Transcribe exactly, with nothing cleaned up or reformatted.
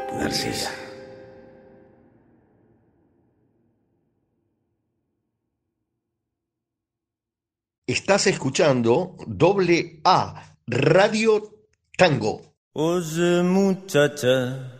Narcisa. Estás escuchando Doble A Radio Tango. Oye muchacha,